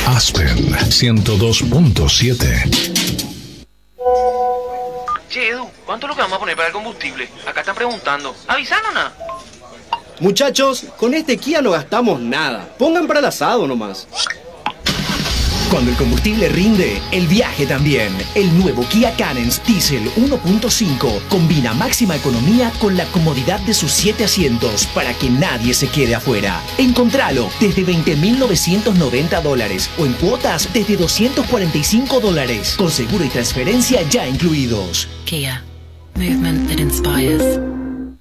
Aspen 102.7. Che, Edu, ¿cuánto es lo que vamos a poner para el combustible? Acá están preguntando. ¿Avisaron nada? Muchachos, con este Kia no gastamos nada. Pongan para el asado nomás. Cuando el combustible rinde, el viaje también. El nuevo Kia Canens Diesel 1.5 combina máxima economía con la comodidad de sus 7 asientos para que nadie se quede afuera. Encontralo desde $20,990 o en cuotas desde $245 con seguro y transferencia ya incluidos. Kia. Movement that inspires.